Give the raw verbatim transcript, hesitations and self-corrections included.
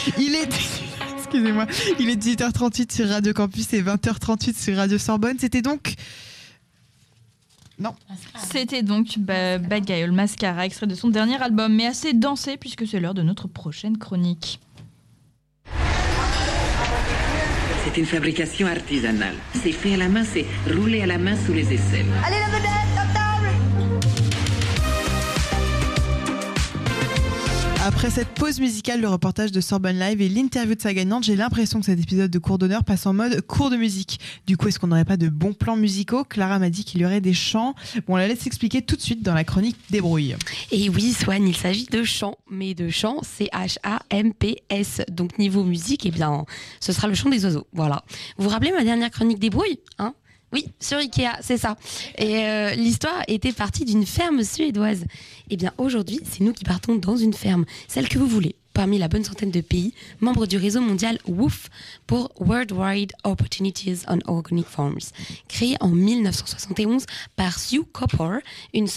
Il est... Excusez-moi. Il est dix-huit heures trente-huit sur Radio Campus et vingt heures trente-huit sur Radio Sorbonne. C'était donc... Non. C'était donc bah, Bad Guy All Mascara, extrait de son dernier album, mais assez dansé puisque c'est l'heure de notre prochaine chronique. C'est une fabrication artisanale. C'est fait à la main, c'est roulé à la main sous les aisselles. Allez la vedette, à table! Après cette pause musicale, le reportage de Sorbonne Live et l'interview de sa gagnante, j'ai l'impression que cet épisode de cours d'honneur passe en mode cours de musique. Du coup, est-ce qu'on n'aurait pas de bons plans musicaux ? Clara m'a dit qu'il y aurait des chants. Bon, on la laisse expliquer tout de suite dans la chronique Débrouille. Et oui, Swan, il s'agit de chant, mais de chant C H A M P S. Donc niveau musique, eh bien, ce sera le chant des oiseaux. Voilà. Vous vous rappelez ma dernière chronique Débrouille, hein ? Oui, sur Ikea, c'est ça. Et euh, l'histoire était partie d'une ferme suédoise. Eh bien, aujourd'hui, c'est nous qui partons dans une ferme, celle que vous voulez, parmi la bonne centaine de pays, membres du réseau mondial W O F pour Worldwide Opportunities on Organic Farms, créé en mille neuf cent soixante et onze par Sue Cooper, une